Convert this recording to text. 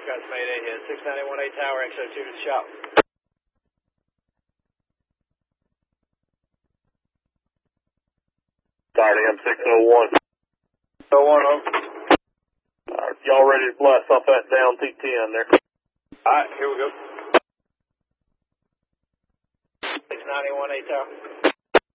Got Mayday here. 6918 Tower, XO2 to the shop. Starting on 601. 601, Y'all ready to blast off that down T10 there?